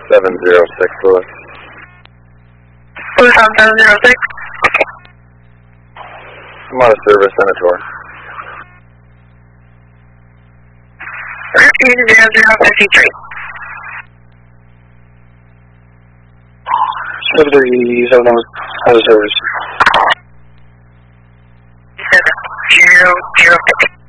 706 Lewis. Lewis on 706. I'm on a service Senator. 130053. 737 has a service. 7006.